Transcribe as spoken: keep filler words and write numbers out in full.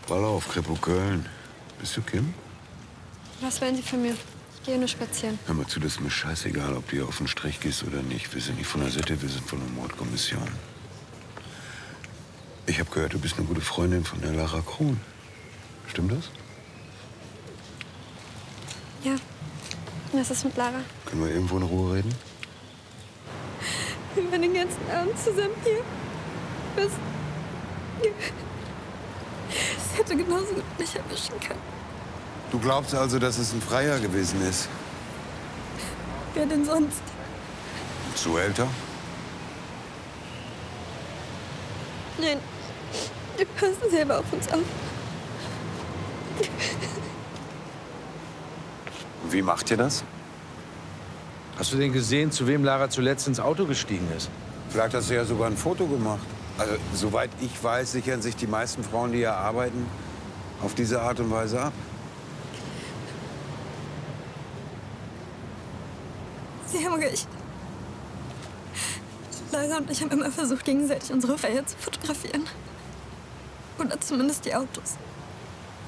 Ball auf, Kripo Köln. Bist du Kim? Was wollen Sie von mir? Ich gehe nur spazieren. Hör mal zu, das ist mir scheißegal, ob du hier auf den Strich gehst oder nicht. Wir sind nicht von der Sitte, wir sind von der Mordkommission. Ich habe gehört, du bist eine gute Freundin von der Lara Krohn. Stimmt das? Ja. Was ist mit Lara? Können wir irgendwo in Ruhe reden? Wir waren den ganzen Abend zusammen hier. Was? Es hätte genauso gut mich erwischen können. Du glaubst also, dass es ein Freier gewesen ist? Wer denn sonst? Zu älter? Nein. Wir passen selber auf uns auf. Wie macht ihr das? Hast du denn gesehen, zu wem Lara zuletzt ins Auto gestiegen ist? Vielleicht hast du ja sogar ein Foto gemacht. Also, soweit ich weiß, sichern sich die meisten Frauen, die hier arbeiten, auf diese Art und Weise ab. Sie haben recht. Lara und ich haben immer versucht, gegenseitig unsere Feier zu fotografieren. Oder zumindest die Autos.